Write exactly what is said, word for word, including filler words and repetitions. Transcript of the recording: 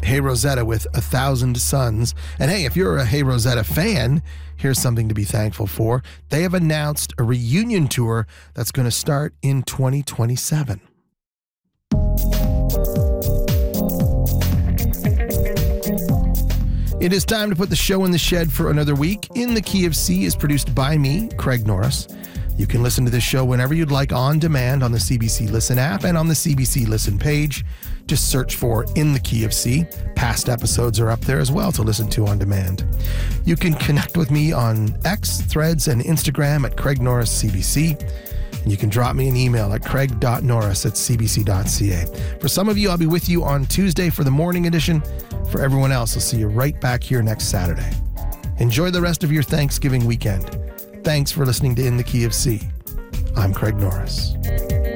Hey Rosetta with A Thousand Suns. And hey, if you're a Hey Rosetta fan, here's something to be thankful for. They have announced a reunion tour that's going to start in twenty twenty-seven. It is time to put the show in the shed for another week. In the Key of C is produced by me, Craig Norris. You can listen to this show whenever you'd like on demand on the C B C Listen app and on the C B C Listen page. Just search for In the Key of C. Past episodes are up there as well to listen to on demand. You can connect with me on X, Threads, and Instagram at Craig Norris C B C. And you can drop me an email at craig dot norris at c b c dot c a. For some of you, I'll be with you on Tuesday for the morning edition. For everyone else, I'll see you right back here next Saturday. Enjoy the rest of your Thanksgiving weekend. Thanks for listening to In the Key of C. I'm Craig Norris.